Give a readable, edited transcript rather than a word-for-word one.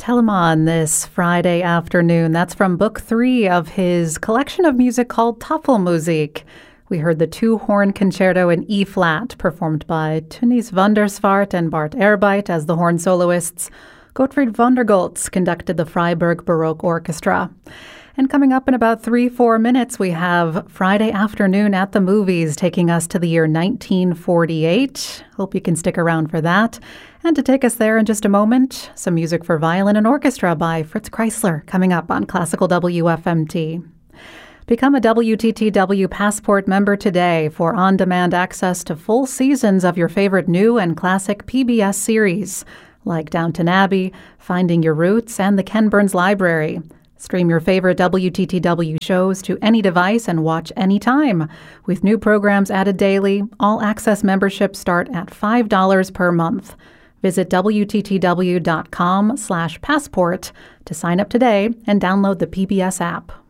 Telemann this Friday afternoon. That's from Book 3 of his collection of music called Tafelmusik. We heard the two-horn concerto in E-flat, performed by Tönnies van der Swart and Bart Erbeit as the horn soloists. Gottfried Vondergoltz conducted the Freiburg Baroque Orchestra. And coming up in about 3-4 minutes, we have Friday Afternoon at the Movies, taking us to the year 1948. Hope you can stick around for that. And to take us there in just a moment, some music for violin and orchestra by Fritz Kreisler, coming up on Classical WFMT. Become a WTTW Passport member today for on-demand access to full seasons of your favorite new and classic PBS series, like Downton Abbey, Finding Your Roots, and the Ken Burns Library. Stream your favorite WTTW shows to any device and watch anytime. With new programs added daily, all-access memberships start at $5 per month. Visit WTTW.com/passport to sign up today and download the PBS app.